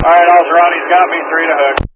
All right, Officer Ronnie's got me 3 to hook.